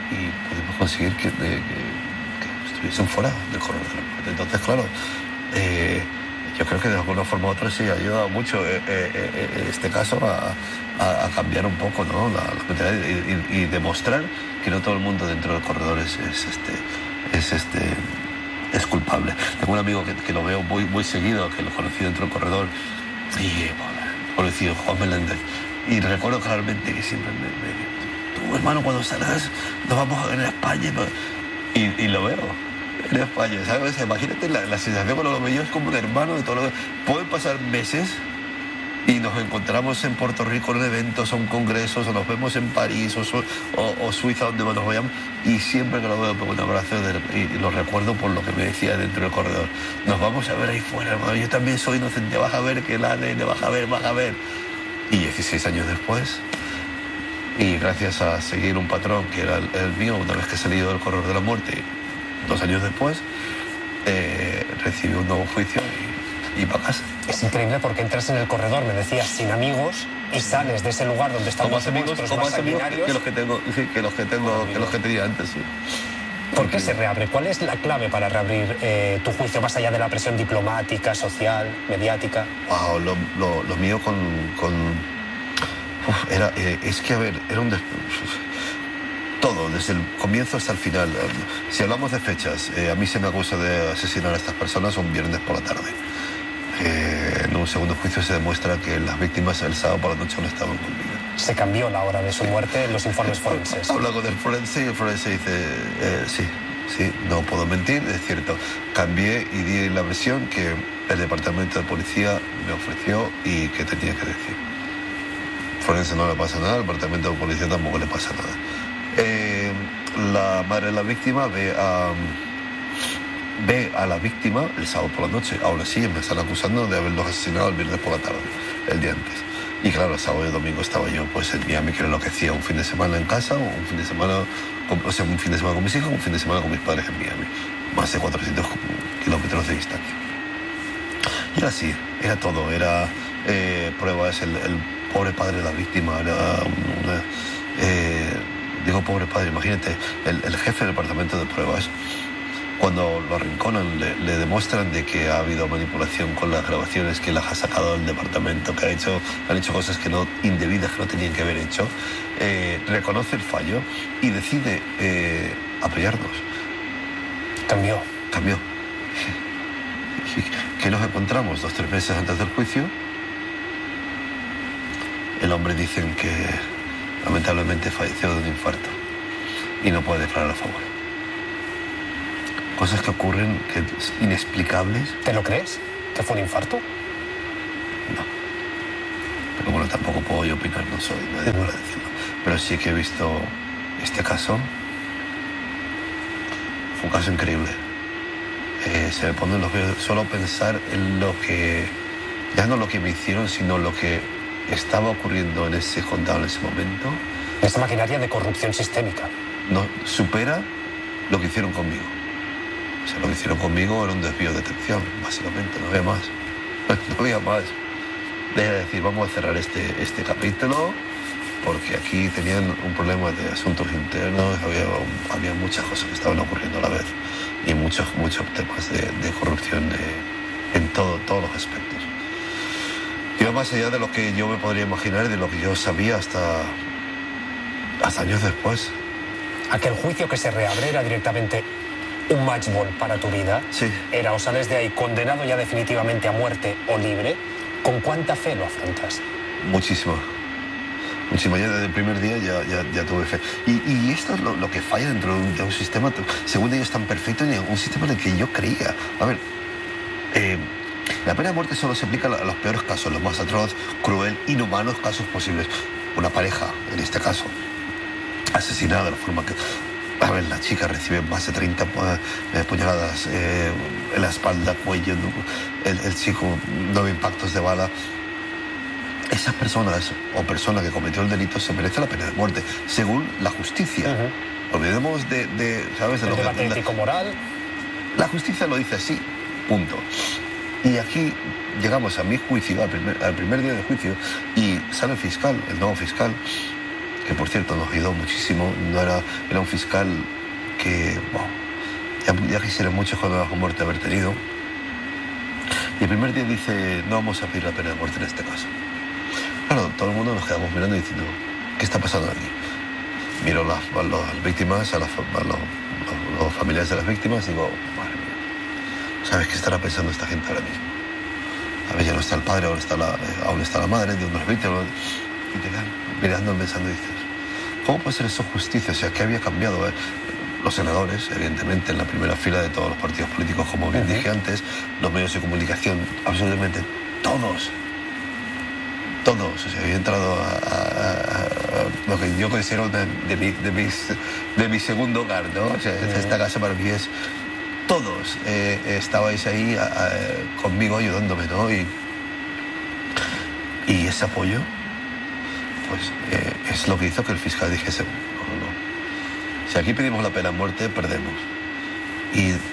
y pudimos conseguir que, de, que, que estuviesen fuera del corredor de la muerte. Entonces, claro, eh, yo creo que de alguna forma u otra sí ha ayudado mucho eh, eh, eh, este caso a, a, a cambiar un poco, ¿no?, la, la mentalidad y, y, y demostrar que no todo el mundo dentro del corredor es, es este es este es culpable. Tengo un amigo que, que lo veo muy muy seguido, que lo conocí dentro del corredor, y bueno, conocido Juan Meléndez, y recuerdo claramente que siempre me, me tú, hermano, cuando salgas nos vamos a ver en España, y, y lo veo en España, ¿sabes? Imagínate la, la sensación cuando lo veo es como un hermano de todo lo que... Pueden pasar meses y nos encontramos en Puerto Rico en eventos o en congresos, o nos vemos en París o, o, o Suiza, donde nos vayamos, y siempre que lo veo pongo un abrazo de, y, y lo recuerdo por lo que me decía dentro del corredor. Nos vamos a ver ahí fuera, hermano, yo también soy inocente, vas a ver que la nene, vas a ver, vas a ver. Y dieciséis años después, y gracias a seguir un patrón que era el, el mío, una vez que he salido del corredor de la muerte, dos años después, eh, recibí un nuevo juicio y, y para casa. Es increíble porque entras en el corredor, me decías, sin amigos, y sales de ese lugar donde están los monstruos más sanguinarios. Que los que tengo, sí, que los que tengo, que los que tenía antes, sí. ¿Por qué se reabre? ¿Cuál es la clave para reabrir eh, tu juicio más allá de la presión diplomática, social, mediática? Wow, lo, lo, lo mío con, con uf, era, eh, es que a ver, era un des... todo, desde el comienzo hasta el final. Si hablamos de fechas, eh, a mí se me acusa de asesinar a estas personas un viernes por la tarde. Eh, en un segundo juicio se demuestra que las víctimas el sábado por la noche no estaban con vida. Se cambió la hora de su muerte en los informes forenses. Habla con el forense y el forense dice, eh, sí, sí, no puedo mentir, es cierto. Cambié y di la versión que el departamento de policía me ofreció y que tenía que decir. Forense no le pasa nada, al departamento de policía tampoco le pasa nada. Eh, la madre de la víctima ve a, ve a la víctima el sábado por la noche. Ahora sí, me están acusando de haberlos asesinado el viernes por la tarde, el día antes. Y claro, el sábado y el domingo estaba yo pues en Miami, que era lo que hacía, un fin de semana en casa, o un fin de semana con, o sea, un fin de semana con mis hijos, un fin de semana con mis padres en Miami. Más de cuatrocientos kilómetros de distancia. Y era así, era todo, era eh, pruebas, el, el pobre padre de la víctima, era una... Eh, Digo, pobre padre, imagínate, el, el jefe del departamento de pruebas, cuando lo arrinconan, le, le demuestran de que ha habido manipulación con las grabaciones, que las ha sacado del departamento, que ha hecho, han hecho cosas que no, indebidas que no tenían que haber hecho, eh, reconoce el fallo y decide eh, apoyarnos. Cambió. Cambió. ¿Qué nos encontramos dos o tres meses antes del juicio? El hombre dicen que lamentablemente falleció de un infarto y no puede declarar a favor. Cosas que ocurren, que inexplicables. ¿Te lo crees? ¿Que fue un infarto? No. Pero bueno, tampoco puedo yo opinar, no soy nadie para decirlo. Pero sí que he visto este caso. Fue un caso increíble. Eh, se me ponen los dedos solo pensar en lo que, ya no lo que me hicieron, sino lo que estaba ocurriendo en ese condado en ese momento. Esa maquinaria de corrupción sistémica. No supera lo que hicieron conmigo. O sea, lo que hicieron conmigo era un desvío de atención, básicamente, no había más. No había más. Deja de decir, vamos a cerrar este, este capítulo, porque aquí tenían un problema de asuntos internos, había, había muchas cosas que estaban ocurriendo a la vez, y muchos, muchos temas de, de corrupción de, en todo, todos los aspectos. Iba más allá de lo que yo me podría imaginar y de lo que yo sabía hasta, hasta años después. Aquel juicio que se reabre era directamente un match ball para tu vida. Sí. Era o sales de ahí condenado ya definitivamente a muerte o libre. ¿Con cuánta fe lo afrontas? Muchísima. Muchísima. Ya desde el primer día ya, ya, ya tuve fe. Y, y esto es lo, lo que falla dentro de un, de un sistema, según ellos, tan perfecto, y un sistema en el que yo creía. A ver, eh, la pena de muerte solo se aplica a los peores casos, los más atroz, cruel, inhumanos casos posibles. Una pareja, en este caso, asesinada de la forma que... A ver, la chica recibe más de treinta eh, puñaladas eh, en la espalda, cuello, el, el chico, nueve impactos de bala. Esas personas o persona que cometió el delito se merece la pena de muerte, según la justicia. Uh-huh. Olvidemos de, de, ¿sabes? De el lo debate que, ético-moral. La justicia lo dice así, punto. Y aquí llegamos a mi juicio, al primer, al primer día del juicio, y sale el fiscal, el nuevo fiscal, que por cierto nos ayudó muchísimo. No era, era un fiscal que, bueno, ya, ya quisieran muchos condenados con muerte haber tenido. Y el primer día dice, no vamos a pedir la pena de muerte en este caso. Claro, todo el mundo nos quedamos mirando y diciendo, ¿qué está pasando aquí? Miro las, a las víctimas, a, las, a los, los, los familiares de las víctimas y digo, madre mía, ¿sabes qué estará pensando esta gente ahora mismo? A ver, ya no está el padre, ahora está la, aún está la madre de unas víctimas. Y te quedan mirando, pensando y dices, ¿cómo puede ser eso justicia? O sea, ¿qué había cambiado? Eh? Los senadores, evidentemente, en la primera fila de todos los partidos políticos, como bien uh-huh. dije antes, los medios de comunicación, absolutamente todos, todos. O sea, había entrado a, a, a lo que yo considero de, de, mi, de, mis, de mi segundo hogar, ¿no? O sea, uh-huh. esta casa para mí es... Todos eh, estabais ahí a, a, conmigo ayudándome, ¿no? Y, y ese apoyo, pues, eh, es lo que hizo que el fiscal dijese, no, no, no. Si aquí pedimos la pena de muerte, perdemos. Y, y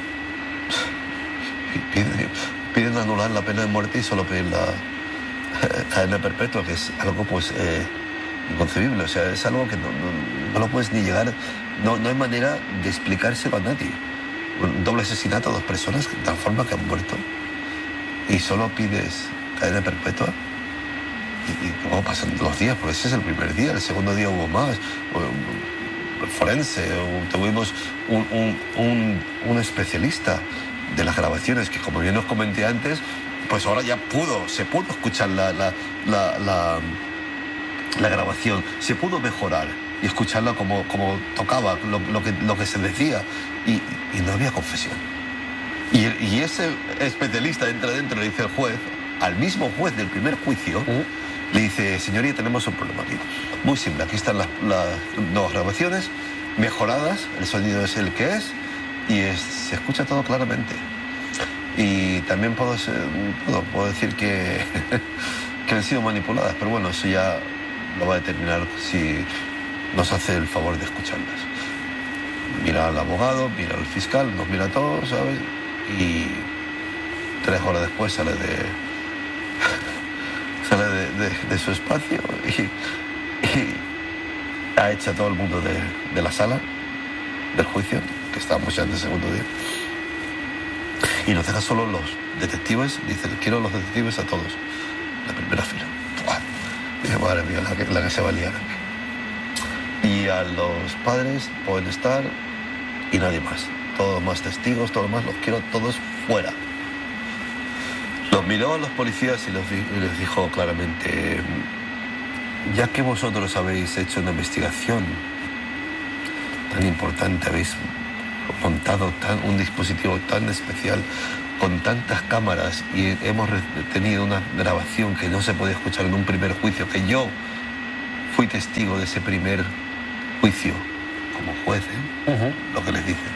piden, piden anular la pena de muerte y solo piden la cadena perpetua, que es algo, pues, eh, inconcebible. O sea, es algo que no, no, no lo puedes ni llegar, no, no hay manera de explicárselo a nadie. Un doble asesinato a dos personas de tal forma que han muerto y solo pides cadena perpetua. Y, y luego pasan los días, porque ese es el primer día, el segundo día hubo más. Forense, tuvimos un, un, un, un especialista de las grabaciones que, como bien os comenté antes, pues ahora ya pudo, se pudo escuchar la, la, la, la, la grabación, se pudo mejorar y escucharla como, como tocaba, lo, lo, que, lo que se decía, y, y no había confesión. Y, y ese especialista entra dentro y le dice al juez, al mismo juez del primer juicio, uh-huh. le dice, señoría, tenemos un problema aquí. Muy simple, aquí están las, las dos grabaciones mejoradas, el sonido es el que es, y es, se escucha todo claramente. Y también puedo, ser, puedo, puedo decir que, que han sido manipuladas, pero bueno, eso ya lo va a determinar si nos hace el favor de escucharlas. Mira al abogado, mira al fiscal, nos mira a todos, ¿sabes? Y tres horas después sale de sale de, de, de su espacio y, y ha hecho a todo el mundo de, de la sala del juicio, que estábamos ya en el segundo día, y nos deja solo los detectives. Dice, quiero los detectives a todos, la primera fila. ¡Buah! Dije, madre mía, la que, la que se va a liar. Y a los padres pueden estar y nadie más. Todos más testigos, todos más, los quiero todos fuera. Los miró a los policías y, los, y les dijo claramente, ya que vosotros habéis hecho una investigación tan importante, habéis montado tan, un dispositivo tan especial con tantas cámaras y hemos tenido una grabación que no se podía escuchar en un primer juicio, que yo fui testigo de ese primer juicio como juez, ¿eh? Uh-huh. Lo que les dice.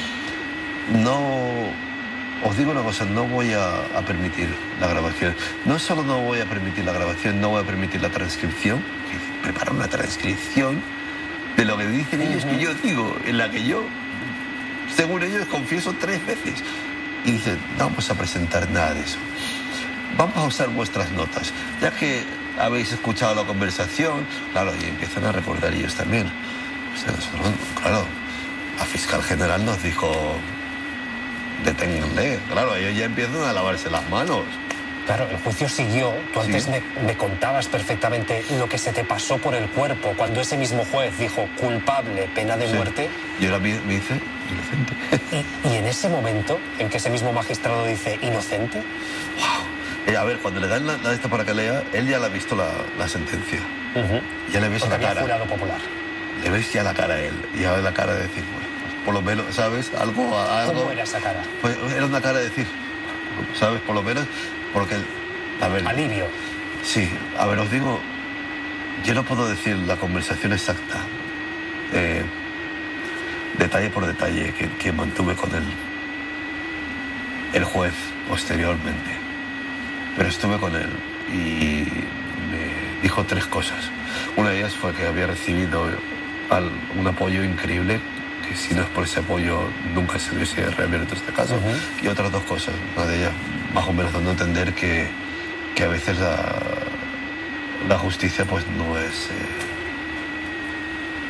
No, os digo una cosa, no voy a, a permitir la grabación. No solo no voy a permitir la grabación, no voy a permitir la transcripción. Prepara una transcripción de lo que dicen uh-huh. ellos, que yo digo, en la que yo, según ellos, confieso tres veces. Y dicen, no vamos a presentar nada de eso. Vamos a usar vuestras notas, ya que habéis escuchado la conversación, claro, y empiezan a recordar ellos también. O sea, nosotros, claro, la fiscal general nos dijo, deténganle, claro, ellos ya empiezan a lavarse las manos. Claro, el juicio siguió. Tú antes ¿Sí? me, me contabas perfectamente lo que se te pasó por el cuerpo cuando ese mismo juez dijo culpable, pena de sí. muerte. Y ahora me, me dice inocente. Y, y en ese momento, en que ese mismo magistrado dice inocente. ¡Wow! Eh, a ver, cuando le dan la, la esta para que lea, él ya le ha visto la, la sentencia. Uh-huh. Ya le ves Porque la había cara. Jurado popular. Le ves ya la cara a él. Ya la cara de decir, pues, pues, por lo menos, ¿sabes? Algo, algo. ¿Cómo era esa cara? Pues era una cara de decir, ¿sabes? Por lo menos. Porque, a ver... Alivio. Sí, a ver, os digo, yo no puedo decir la conversación exacta, eh, detalle por detalle, que, que mantuve con el, el juez posteriormente. Pero estuve con él y me dijo tres cosas. Una de ellas fue que había recibido al, un apoyo increíble, que si no es por ese apoyo nunca se hubiese reabierto este caso. Uh-huh. Y otras dos cosas, una de ellas más o menos dando a entender que, que a veces la, la justicia pues no es, eh,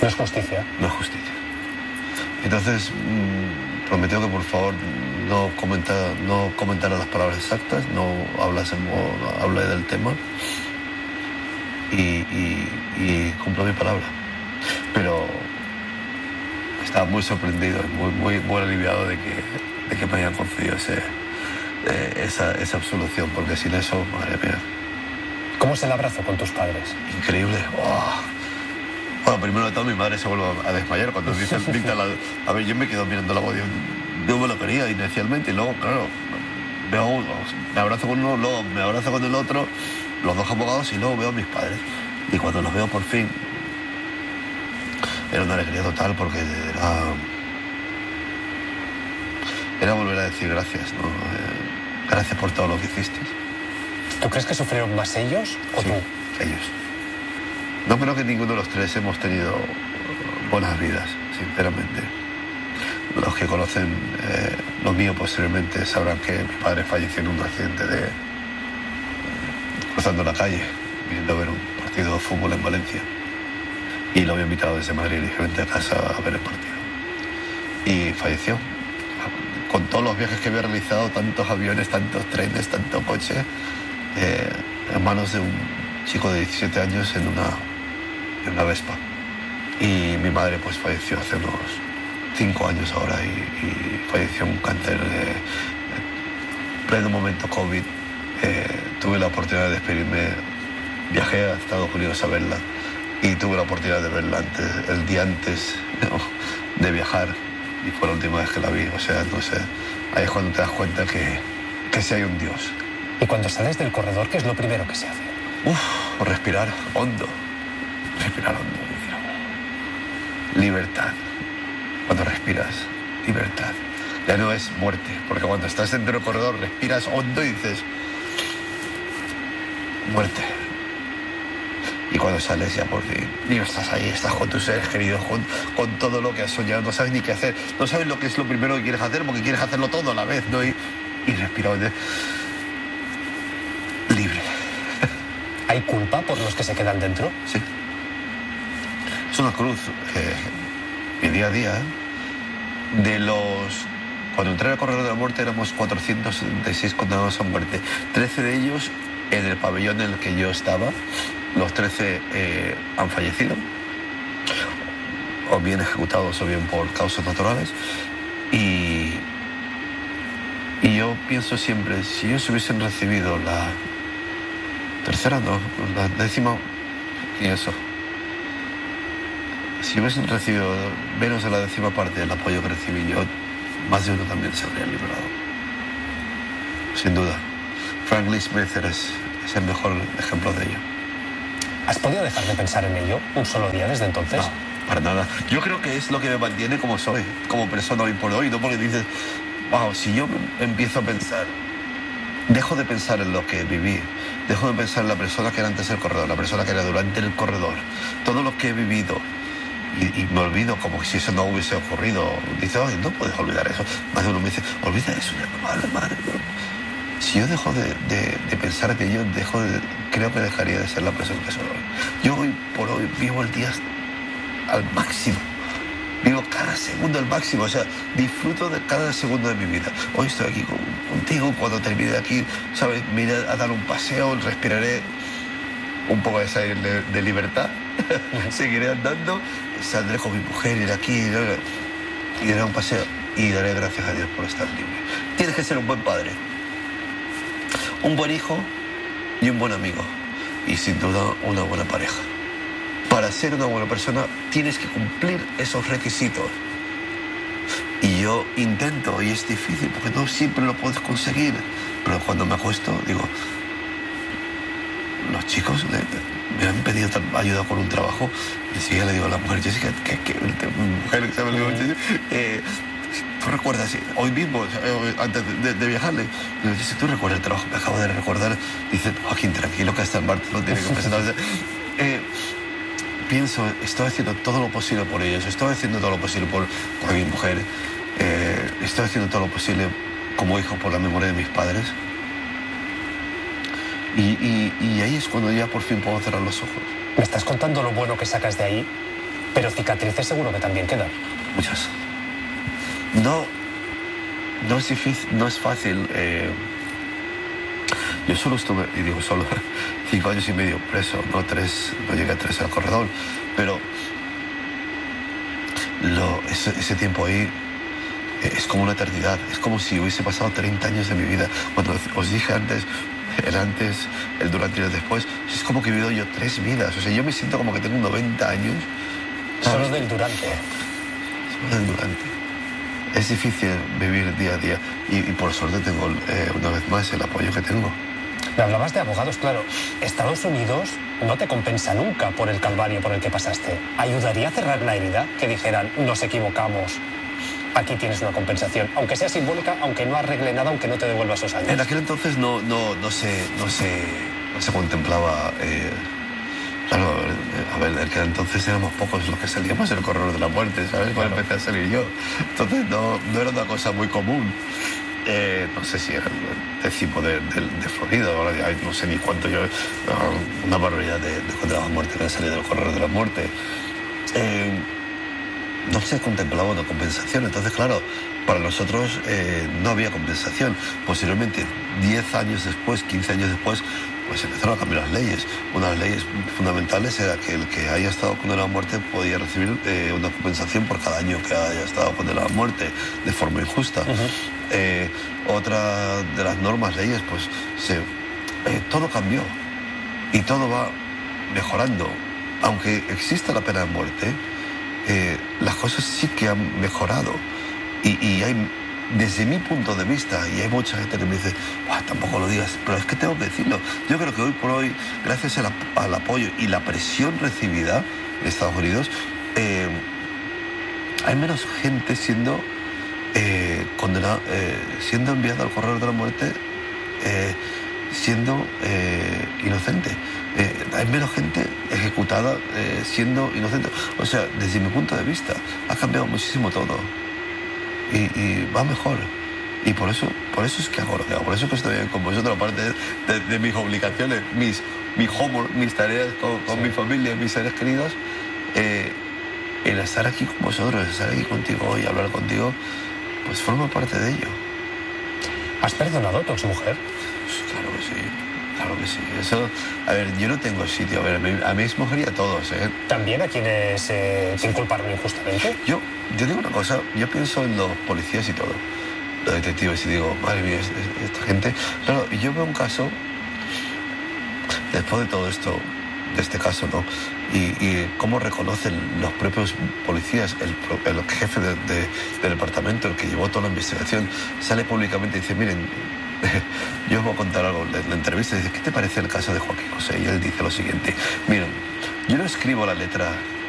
No es justicia. No es justicia. Entonces, mmm, prometió que por favor no comentara, no comentara las palabras exactas, no hablase, no hable del tema. Y, y, y cumplo mi palabra. Pero estaba muy sorprendido, muy, muy, muy aliviado de que, de que me hayan concedido ese, eh, esa, esa absolución, porque sin eso, madre mía. ¿Cómo es el abrazo con tus padres? Increíble. Oh. Bueno, primero de todo mi madre se vuelve a desmayar cuando dice, dicta la... A ver, yo me quedo mirando la voz, yo me lo quería inicialmente y luego, claro, veo, me abrazo con uno, luego me abrazo con el otro, los dos abogados y luego veo a mis padres. Y cuando los veo por fin, era una alegría total porque era... Era volver a decir gracias, ¿no? Eh, gracias por todo lo que hicisteis. ¿Tú crees que sufrieron más ellos o sí, tú? Ellos. No creo que ninguno de los tres hemos tenido buenas vidas, sinceramente. Los que conocen eh, lo mío posteriormente sabrán que mi padre falleció en un accidente de... cruzando la calle, viniendo a ver un partido de fútbol en Valencia. Y lo había invitado desde Madrid y dije, vente a casa a ver el partido. Y falleció. Con todos los viajes que había realizado, tantos aviones, tantos trenes, tantos coches, eh, en manos de un chico de diecisiete años en una, en una Vespa. Y mi madre pues falleció hace unos cinco años ahora y, y falleció en un cáncer eh, en pleno momento COVID. Eh, tuve la oportunidad de despedirme, viajé a Estados Unidos a verla y tuve la oportunidad de verla antes, el día antes, ¿no?, de viajar, y fue la última vez que la vi. O sea, no sé, ahí es cuando te das cuenta que, que sí hay un Dios. Y cuando sales del corredor, ¿qué es lo primero que se hace? Uf, respirar hondo, respirar hondo, libertad. Cuando respiras, libertad. Ya no es muerte, porque cuando estás dentro del corredor respiras hondo y dices muerte. Y cuando sales ya por fin, y estás ahí, estás con tus seres queridos, con, con todo lo que has soñado, no sabes ni qué hacer, no sabes lo que es lo primero que quieres hacer porque quieres hacerlo todo a la vez, ¿no? Y, y respirar hondo. Libre. ¿Hay culpa por los que se quedan dentro? Sí. Es una cruz que mi día a día, de los... Cuando entré al corredor de la muerte éramos cuatrocientos setenta y seis condenados a muerte. trece de ellos en el pabellón en el que yo estaba. Los trece eh, han fallecido, o bien ejecutados o bien por causas naturales. Y, y yo pienso siempre, si ellos hubiesen recibido la tercera, no, la décima, y eso. Si hubiesen recibido menos de la décima parte del apoyo que recibí yo, más de uno también se habría liberado. Sin duda. Frank Lee Smith es, es el mejor ejemplo de ello. ¿Has podido dejar de pensar en ello un solo día desde entonces? No, para nada. Yo creo que es lo que me mantiene como soy, como persona hoy por hoy, no porque dices, wow, si yo empiezo a pensar, dejo de pensar en lo que viví, dejo de pensar en la persona que era antes del corredor, la persona que era durante el corredor, todo lo que he vivido, y, y me olvido como si eso no hubiese ocurrido. Dice, oye, no puedes olvidar eso. Más de uno me dice, olvida eso, madre, madre, no. Si yo dejo de, de, de pensar en ello, dejo de, creo que dejaría de ser la persona que soy hoy. Yo hoy por hoy vivo el día al máximo. Vivo cada segundo al máximo. O sea, disfruto de cada segundo de mi vida. Hoy estoy aquí con, contigo. Cuando termine de aquí, ¿sabes? Me iré a dar un paseo, respiraré un poco de aire de, de libertad. Seguiré andando, saldré con mi mujer, iré aquí, iré, iré a un paseo y daré gracias a Dios por estar libre. Tienes que ser un buen padre, un buen hijo y un buen amigo, y sin duda una buena pareja. Para ser una buena persona tienes que cumplir esos requisitos, y yo intento, y es difícil porque no siempre lo puedes conseguir, pero cuando me acuesto digo, los chicos me han pedido ayuda con un trabajo, y enseguida le digo a la mujer, Jessica, que, que, que mujer, que sabe, eh, ¿tú recuerdas? Hoy mismo, antes de, de viajarle, digo, Jessica, ¿tú recuerdas el trabajo que acabo de recordar? Dice, Joaquín, tranquilo, que hasta el martes lo tiene que presentar. eh, pienso, estoy haciendo todo lo posible por ellos, estoy haciendo todo lo posible por, por mi mujer, eh, estoy haciendo todo lo posible como hijo por la memoria de mis padres. Y, y, y ahí es cuando ya por fin puedo cerrar los ojos. ¿Me estás contando lo bueno que sacas de ahí? Pero cicatrices seguro que también quedan. Muchas. No, no es difícil, no es fácil. Eh, yo solo estuve, y digo solo, cinco años y medio preso, no tres, no llegué a tres al corredor, pero lo, ese, ese tiempo ahí es como una eternidad, es como si hubiese pasado treinta años de mi vida. Cuando os dije antes, el antes, el durante y el después, es como que he vivido yo tres vidas. O sea, yo me siento como que tengo noventa años. Solo del durante. Solo del durante. Es difícil vivir día a día y, y por suerte tengo eh, una vez más el apoyo que tengo. Me hablabas de abogados, claro. Estados Unidos no te compensa nunca por el calvario por el que pasaste. ¿Ayudaría a cerrar la herida? Que dijeran, nos equivocamos, aquí tienes una compensación, aunque sea simbólica, aunque no arregle nada, aunque no te devuelva esos años. En aquel entonces no, no, no, se, no, se, no se contemplaba... Eh, claro, a ver, en aquel entonces éramos pocos los que salíamos del corredor de la muerte, ¿sabes? Cuando empecé a salir yo. Entonces no, no era una cosa muy común. Eh, no sé si era el décimo de, de, de Florida, ahora no sé ni cuánto yo... Una barbaridad de, de condenados a muerte que han salido del corredor de la muerte. Eh, no se contemplaba una compensación. Entonces, claro, para nosotros eh, no había compensación. Posteriormente, diez años después, quince años después, pues empezaron a cambiar las leyes. Una de las leyes fundamentales era que el que haya estado condenado a muerte podía recibir eh, una compensación por cada año que haya estado condenado a muerte, de forma injusta. Uh-huh. eh, otra de las normas, leyes, pues se, eh, todo cambió y todo va mejorando. Aunque exista la pena de muerte, Eh, las cosas sí que han mejorado y, y hay, desde mi punto de vista, y hay mucha gente que me dice, tampoco lo digas, pero es que tengo que decirlo. Yo creo que hoy por hoy, gracias al, al apoyo y la presión recibida en Estados Unidos, eh, hay menos gente siendo eh, condenada, eh, siendo enviada al corredor de la muerte, eh, siendo eh, inocente. Eh, hay menos gente ejecutada eh, siendo inocente. O sea, desde mi punto de vista, ha cambiado muchísimo todo. Y, y va mejor. Y por eso, por eso es que hago lo que hago. Por eso que estoy con vosotros, aparte de, de, de mis obligaciones, mis, mi homework, mis tareas con, con sí. mi familia, mis seres queridos. Eh, el estar aquí con vosotros, estar aquí contigo y hablar contigo, pues forma parte de ello. ¿Has perdonado a tu exmujer? Pues claro que sí. Claro que sí. Eso, a ver, yo no tengo sitio. A ver, a mi, a mi exmujer y a todos, ¿eh? ¿También a quienes eh, te inculparon injustamente? Yo, yo digo una cosa, yo pienso en los policías y todo, los detectives, y digo, madre mía, esta gente... Claro, yo veo un caso, después de todo esto, de este caso, ¿no? Y, y cómo reconocen los propios policías, el, el jefe de, de, del departamento, el que llevó toda la investigación, sale públicamente y dice, miren, yo os voy a contar algo. En la entrevista dice, ¿qué te parece el caso de Joaquín José? Y él dice lo siguiente, miren, yo no escribo la letra